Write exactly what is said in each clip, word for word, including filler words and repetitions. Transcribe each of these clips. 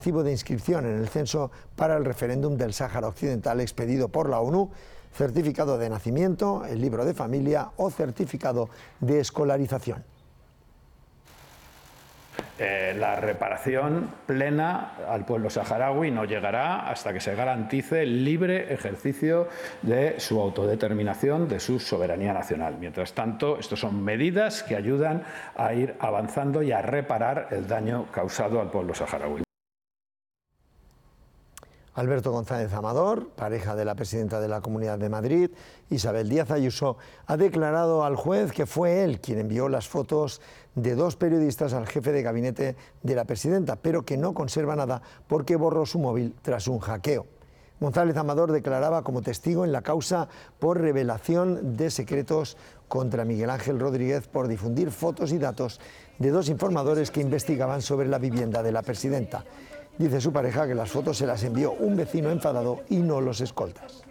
Recibo de inscripción en el censo para el referéndum del Sáhara Occidental expedido por la ONU, certificado de nacimiento, el libro de familia o certificado de escolarización. Eh, la reparación plena al pueblo saharaui no llegará hasta que se garantice el libre ejercicio de su autodeterminación, de su soberanía nacional. Mientras tanto, estas son medidas que ayudan a ir avanzando y a reparar el daño causado al pueblo saharaui. Alberto González Amador, pareja de la presidenta de la Comunidad de Madrid, Isabel Díaz Ayuso, ha declarado al juez que fue él quien envió las fotos de dos periodistas al jefe de gabinete de la presidenta, pero que no conserva nada porque borró su móvil tras un hackeo. González Amador declaraba como testigo en la causa por revelación de secretos contra Miguel Ángel Rodríguez por difundir fotos y datos de dos informadores que investigaban sobre la vivienda de la presidenta. Dice su pareja que las fotos se las envió un vecino enfadado y no los escoltas.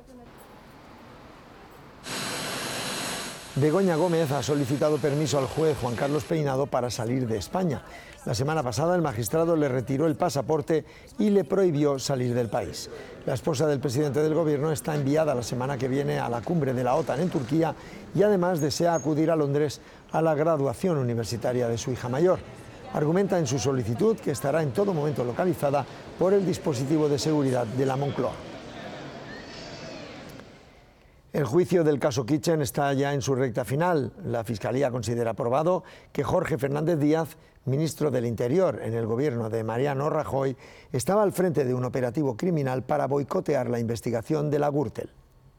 Begoña Gómez ha solicitado permiso al juez Juan Carlos Peinado para salir de España. La semana pasada el magistrado le retiró el pasaporte y le prohibió salir del país. La esposa del presidente del gobierno está enviada la semana que viene a la cumbre de la OTAN en Turquía y además desea acudir a Londres a la graduación universitaria de su hija mayor. Argumenta en su solicitud que estará en todo momento localizada por el dispositivo de seguridad de la Moncloa. El juicio del caso Kitchen está ya en su recta final. La Fiscalía considera probado que Jorge Fernández Díaz, ministro del Interior en el gobierno de Mariano Rajoy, estaba al frente de un operativo criminal para boicotear la investigación de la Gürtel.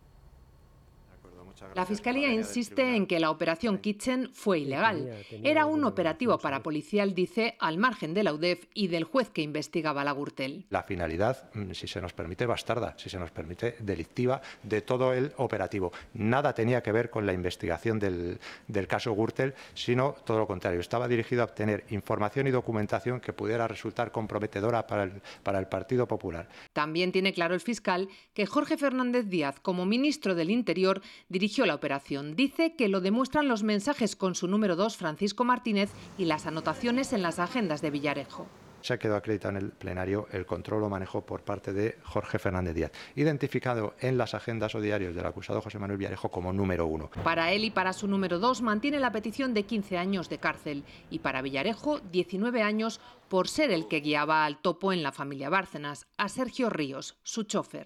La Fiscalía insiste en que la operación Kitchen fue ilegal. Era un operativo parapolicial, dice, al margen de la U D E F y del juez que investigaba la Gürtel. La finalidad, si se nos permite, bastarda, si se nos permite, delictiva de todo el operativo. Nada tenía que ver con la investigación del, del caso Gürtel, sino todo lo contrario. Estaba dirigido a obtener información y documentación que pudiera resultar comprometedora para el, para el Partido Popular. También tiene claro el fiscal que Jorge Fernández Díaz, como ministro del Interior, dirigió la operación. Dice que lo demuestran los mensajes con su número dos, Francisco Martínez, y las anotaciones en las agendas de Villarejo. Se ha quedado acreditado en el plenario el control o manejo por parte de Jorge Fernández Díaz, identificado en las agendas o diarios del acusado José Manuel Villarejo como número uno. Para él y para su número dos mantiene la petición de quince años de cárcel y para Villarejo diecinueve años por ser el que guiaba al topo en la familia Bárcenas, a Sergio Ríos, su chofer.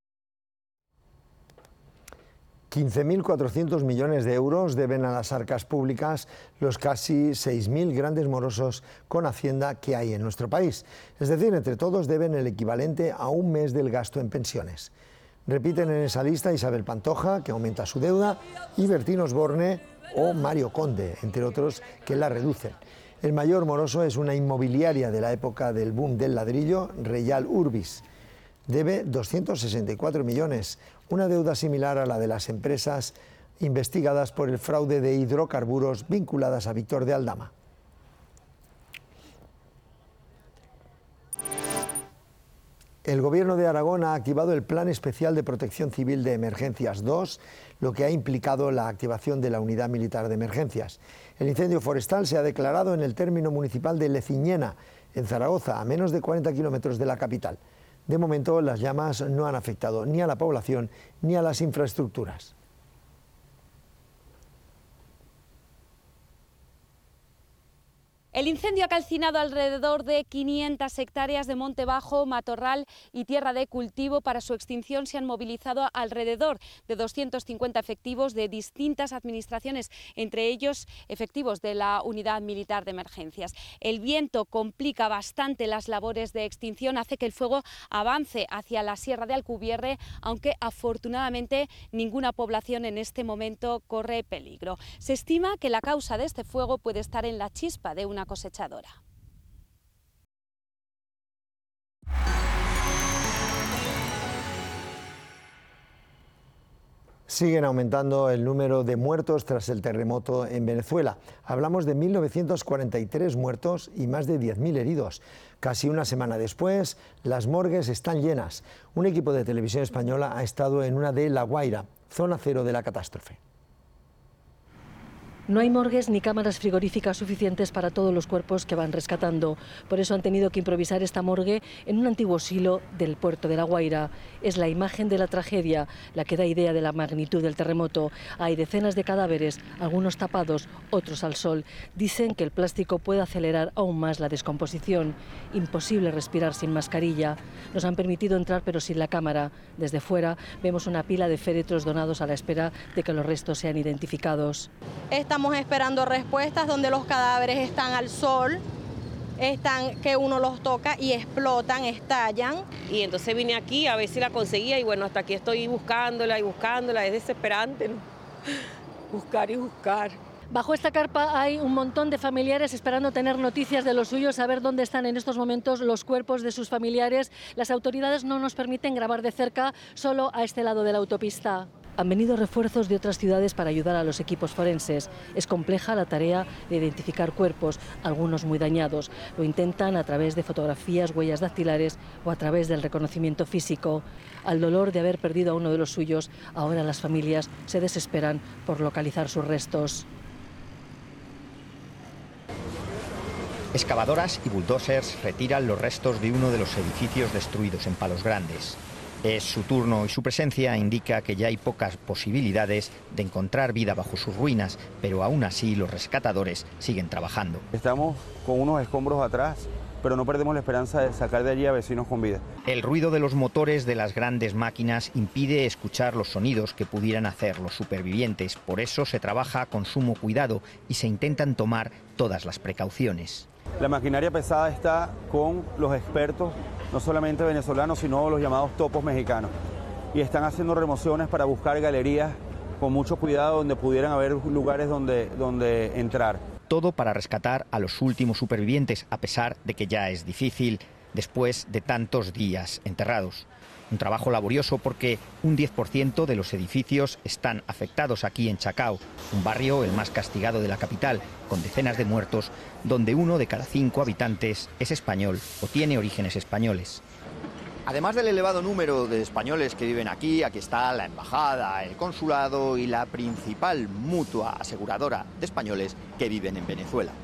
quince mil cuatrocientos millones de euros deben a las arcas públicas los casi seis mil grandes morosos con Hacienda que hay en nuestro país. Es decir, entre todos deben el equivalente a un mes del gasto en pensiones. Repiten en esa lista Isabel Pantoja, que aumenta su deuda, y Bertín Osborne o Mario Conde, entre otros, que la reducen. El mayor moroso es una inmobiliaria de la época del boom del ladrillo, Reyal Urbis. Debe doscientos sesenta y cuatro millones, una deuda similar a la de las empresas investigadas por el fraude de hidrocarburos vinculadas a Víctor de Aldama. El Gobierno de Aragón ha activado el Plan Especial de Protección Civil de Emergencias dos, lo que ha implicado la activación de la Unidad Militar de Emergencias. El incendio forestal se ha declarado en el término municipal de Leciñena, en Zaragoza, a menos de cuarenta kilómetros de la capital. De momento, las llamas no han afectado ni a la población ni a las infraestructuras. El incendio ha calcinado alrededor de quinientas hectáreas de monte bajo, matorral y tierra de cultivo. Para su extinción se han movilizado alrededor de doscientos cincuenta efectivos de distintas administraciones, entre ellos efectivos de la Unidad Militar de Emergencias. El viento complica bastante las labores de extinción, hace que el fuego avance hacia la Sierra de Alcubierre, aunque afortunadamente ninguna población en este momento corre peligro. Se estima que la causa de este fuego puede estar en la chispa de una cosechadora. Siguen aumentando el número de muertos tras el terremoto en Venezuela. Hablamos de mil novecientos cuarenta y tres muertos y más de diez mil heridos. Casi una semana después, las morgues están llenas. Un equipo de televisión española ha estado en una de La Guaira, zona cero de la catástrofe. No hay morgues ni cámaras frigoríficas suficientes para todos los cuerpos que van rescatando. Por eso han tenido que improvisar esta morgue en un antiguo silo del puerto de La Guaira. Es la imagen de la tragedia la que da idea de la magnitud del terremoto. Hay decenas de cadáveres, algunos tapados, otros al sol. Dicen que el plástico puede acelerar aún más la descomposición. Imposible respirar sin mascarilla. Nos han permitido entrar pero sin la cámara. Desde fuera vemos una pila de féretros donados a la espera de que los restos sean identificados. Estamos esperando respuestas donde los cadáveres están al sol, están que uno los toca y explotan, estallan. Y entonces vine aquí a ver si la conseguía y bueno, hasta aquí estoy buscándola y buscándola, es desesperante, ¿no? Buscar y buscar. Bajo esta carpa hay un montón de familiares esperando tener noticias de los suyos, saber dónde están en estos momentos los cuerpos de sus familiares. Las autoridades no nos permiten grabar de cerca, solo a este lado de la autopista. Han venido refuerzos de otras ciudades para ayudar a los equipos forenses. Es compleja la tarea de identificar cuerpos, algunos muy dañados. Lo intentan a través de fotografías, huellas dactilares o a través del reconocimiento físico. Al dolor de haber perdido a uno de los suyos, ahora las familias se desesperan por localizar sus restos. Excavadoras y bulldozers retiran los restos de uno de los edificios destruidos en Palos Grandes. Es su turno y su presencia indica que ya hay pocas posibilidades de encontrar vida bajo sus ruinas, pero aún así los rescatadores siguen trabajando. Estamos con unos escombros atrás, pero no perdemos la esperanza de sacar de allí a vecinos con vida. El ruido de los motores de las grandes máquinas impide escuchar los sonidos que pudieran hacer los supervivientes. Por eso se trabaja con sumo cuidado y se intentan tomar todas las precauciones. La maquinaria pesada está con los expertos, no solamente venezolanos, sino los llamados topos mexicanos. Y están haciendo remociones para buscar galerías con mucho cuidado donde pudieran haber lugares donde, donde entrar. Todo para rescatar a los últimos supervivientes, a pesar de que ya es difícil después de tantos días enterrados. Un trabajo laborioso porque un diez por ciento de los edificios están afectados aquí en Chacao, un barrio el más castigado de la capital, con decenas de muertos, donde uno de cada cinco habitantes es español o tiene orígenes españoles. Además del elevado número de españoles que viven aquí, aquí está la embajada, el consulado y la principal mutua aseguradora de españoles que viven en Venezuela.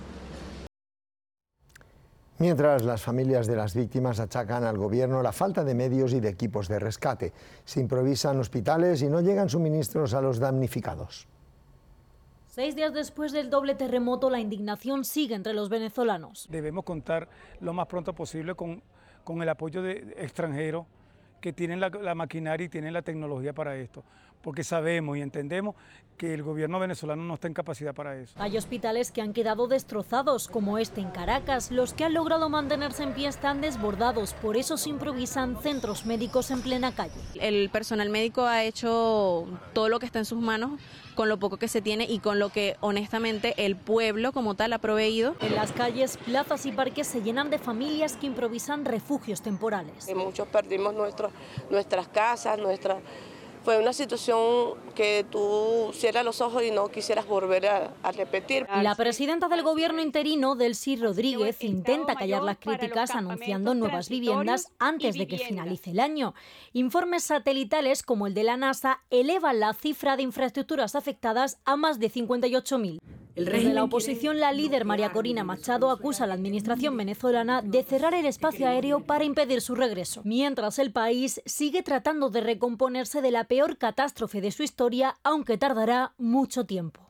Mientras las familias de las víctimas achacan al gobierno la falta de medios y de equipos de rescate, se improvisan hospitales y no llegan suministros a los damnificados. Seis días después del doble terremoto, la indignación sigue entre los venezolanos. Debemos contar lo más pronto posible con, con el apoyo de extranjeros que tienen la, la maquinaria y tienen la tecnología para esto, porque sabemos y entendemos que el gobierno venezolano no está en capacidad para eso. Hay hospitales que han quedado destrozados, como este en Caracas. Los que han logrado mantenerse en pie están desbordados, por eso se improvisan centros médicos en plena calle. El personal médico ha hecho todo lo que está en sus manos, con lo poco que se tiene y con lo que honestamente el pueblo como tal ha proveído. En las calles, plazas y parques se llenan de familias que improvisan refugios temporales. Y muchos perdimos nuestro, nuestras casas, nuestra... Fue una situación que tú cierras los ojos y no quisieras volver a, a repetir. La presidenta del gobierno interino, Delcy Rodríguez, intenta callar las críticas anunciando nuevas viviendas antes de que finalice el año. Informes satelitales como el de la NASA elevan la cifra de infraestructuras afectadas a más de cincuenta y ocho mil. Desde la oposición, la líder María Corina Machado acusa a la administración venezolana de cerrar el espacio aéreo para impedir su regreso, mientras el país sigue tratando de recomponerse de la peor catástrofe de su historia, aunque tardará mucho tiempo.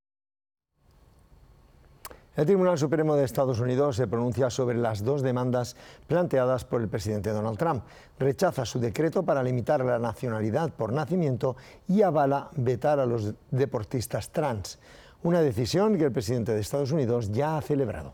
El Tribunal Supremo de Estados Unidos se pronuncia sobre las dos demandas planteadas por el presidente Donald Trump. Rechaza su decreto para limitar la nacionalidad por nacimiento y avala vetar a los deportistas trans. Una decisión que el presidente de Estados Unidos ya ha celebrado.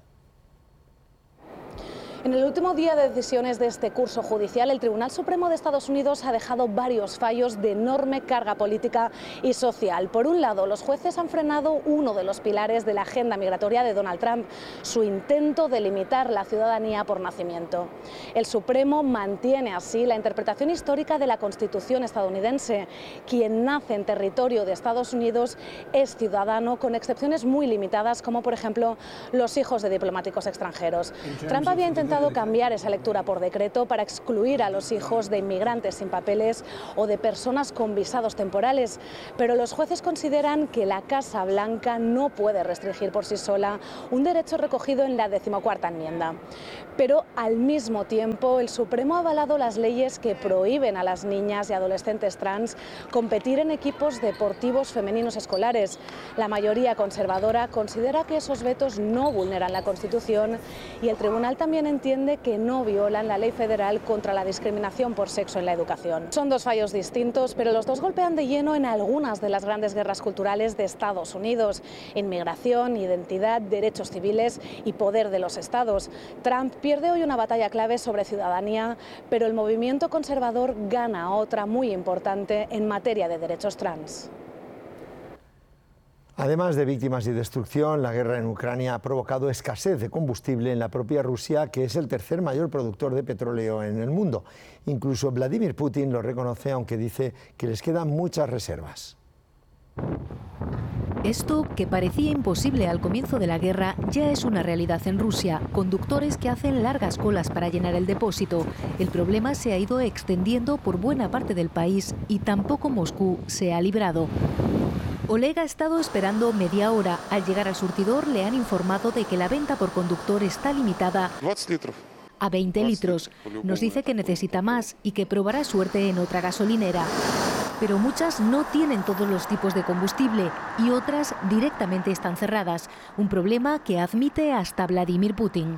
En el último día de decisiones de este curso judicial, el Tribunal Supremo de Estados Unidos ha dejado varios fallos de enorme carga política y social. Por un lado, los jueces han frenado uno de los pilares de la agenda migratoria de Donald Trump, su intento de limitar la ciudadanía por nacimiento. El Supremo mantiene así la interpretación histórica de la Constitución estadounidense. Quien nace en territorio de Estados Unidos es ciudadano, con excepciones muy limitadas, como por ejemplo los hijos de diplomáticos extranjeros. Trump había intentado intentado cambiar esa lectura por decreto para excluir a los hijos de inmigrantes sin papeles o de personas con visados temporales, pero los jueces consideran que la Casa Blanca no puede restringir por sí sola un derecho recogido en la decimocuarta enmienda. Pero al mismo tiempo el Supremo ha avalado las leyes que prohíben a las niñas y adolescentes trans competir en equipos deportivos femeninos escolares. La mayoría conservadora considera que esos vetos no vulneran la Constitución y el Tribunal también entiende que no violan la ley federal contra la discriminación por sexo en la educación. Son dos fallos distintos, pero los dos golpean de lleno en algunas de las grandes guerras culturales de Estados Unidos: inmigración, identidad, derechos civiles y poder de los estados. Trump pierde hoy una batalla clave sobre ciudadanía, pero el movimiento conservador gana otra muy importante en materia de derechos trans. Además de víctimas y destrucción, la guerra en Ucrania ha provocado escasez de combustible en la propia Rusia, que es el tercer mayor productor de petróleo en el mundo. Incluso Vladimir Putin lo reconoce, aunque dice que les quedan muchas reservas. Esto, que parecía imposible al comienzo de la guerra, ya es una realidad en Rusia. Conductores que hacen largas colas para llenar el depósito. El problema se ha ido extendiendo por buena parte del país y tampoco Moscú se ha librado. Oleg ha estado esperando media hora. Al llegar al surtidor le han informado de que la venta por conductor está limitada a veinte litros. Nos dice que necesita más y que probará suerte en otra gasolinera. Pero muchas no tienen todos los tipos de combustible y otras directamente están cerradas. Un problema que admite hasta Vladimir Putin.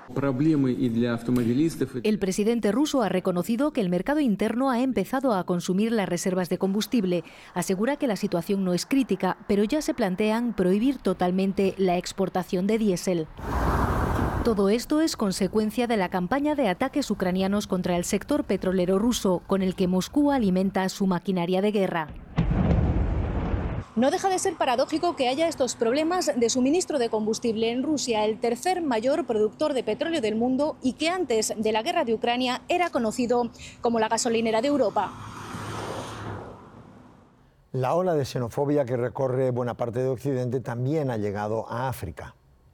El presidente ruso ha reconocido que el mercado interno ha empezado a consumir las reservas de combustible. Asegura que la situación no es crítica, pero ya se plantean prohibir totalmente la exportación de diésel. Todo esto es consecuencia de la campaña de ataques ucranianos contra el sector petrolero ruso, con el que Moscú alimenta su maquinaria de guerra. No deja de ser paradójico que haya estos problemas de suministro de combustible en Rusia, el tercer mayor productor de petróleo del mundo y que antes de la guerra de Ucrania era conocido como la gasolinera de Europa. La ola de xenofobia que recorre buena parte de Occidente también ha llegado a África.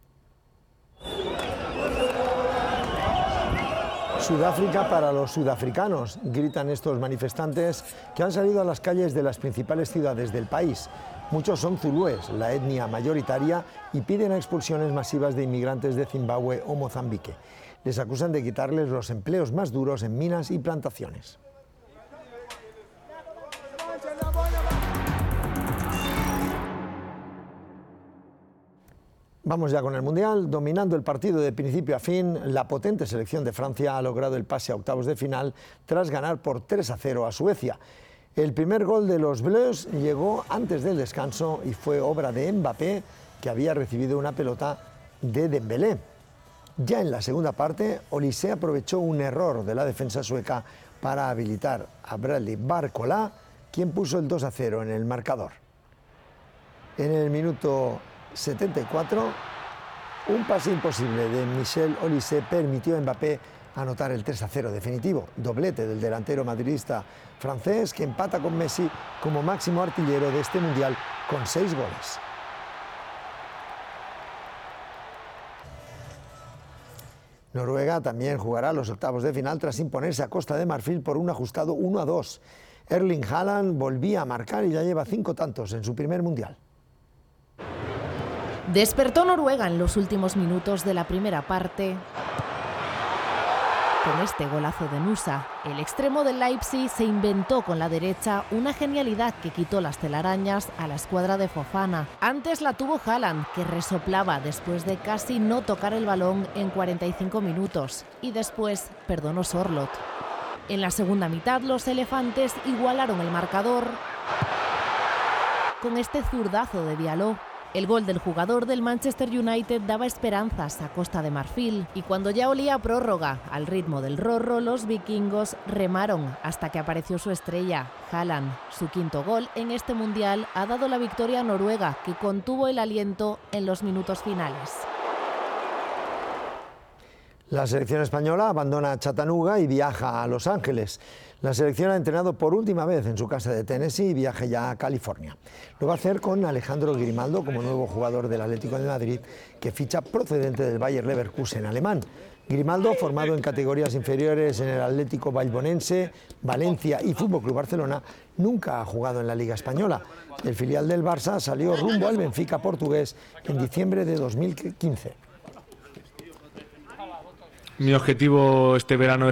Sudáfrica para los sudafricanos, gritan estos manifestantes que han salido a las calles de las principales ciudades del país. Muchos son zulúes, la etnia mayoritaria, y piden expulsiones masivas de inmigrantes de Zimbabue o Mozambique. Les acusan de quitarles los empleos más duros en minas y plantaciones. Vamos ya con el Mundial. Dominando el partido de principio a fin, la potente selección de Francia ha logrado el pase a octavos de final tras ganar por tres a cero a Suecia. El primer gol de los Bleus llegó antes del descanso y fue obra de Mbappé, que había recibido una pelota de Dembélé. Ya en la segunda parte, Olise aprovechó un error de la defensa sueca para habilitar a Bradley Barcola, quien puso el dos a cero en el marcador. En el minuto setenta y cuatro, un pase imposible de Michel Olise permitió a Mbappé anotar el tres a cero definitivo, doblete del delantero madridista francés, que empata con Messi como máximo artillero de este Mundial con seis goles. Noruega también jugará los octavos de final tras imponerse a Costa de Marfil por un ajustado uno a dos. Erling Haaland volvía a marcar y ya lleva cinco tantos en su primer Mundial. Despertó Noruega en los últimos minutos de la primera parte con este golazo de Nusa. El extremo del Leipzig se inventó con la derecha una genialidad que quitó las telarañas a la escuadra de Fofana. Antes la tuvo Haaland, que resoplaba después de casi no tocar el balón en cuarenta y cinco minutos, y después perdonó Sorloth. En la segunda mitad los elefantes igualaron el marcador con este zurdazo de Diallo. El gol del jugador del Manchester United daba esperanzas a Costa de Marfil y cuando ya olía a prórroga, al ritmo del rorro, los vikingos remaron hasta que apareció su estrella, Haaland. Su quinto gol en este Mundial ha dado la victoria a Noruega, que contuvo el aliento en los minutos finales. La selección española abandona Chattanooga y viaja a Los Ángeles. La selección ha entrenado por última vez en su casa de Tennessee y viaja ya a California. Lo va a hacer con Alejandro Grimaldo como nuevo jugador del Atlético de Madrid, que ficha procedente del Bayer Leverkusen alemán. Grimaldo, formado en categorías inferiores en el Atlético Vallbonense, Valencia y Fútbol Club Barcelona, nunca ha jugado en la Liga Española. El filial del Barça salió rumbo al Benfica portugués en diciembre de dos mil quince. Mi objetivo este verano era